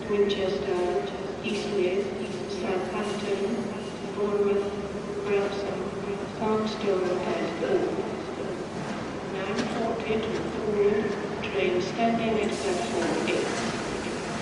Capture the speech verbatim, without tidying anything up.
Winchester, Eastleigh, Southampton, Bournemouth, Branson, Farnstone and Oak. nine forty to Poole, train standing at platform eight.